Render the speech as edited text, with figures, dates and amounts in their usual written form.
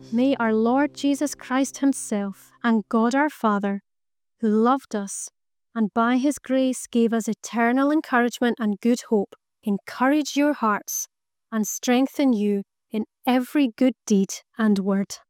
May our Lord Jesus Christ himself and God our Father, who loved us and by his grace gave us eternal encouragement and good hope, encourage your hearts and strengthen you in every good deed and word.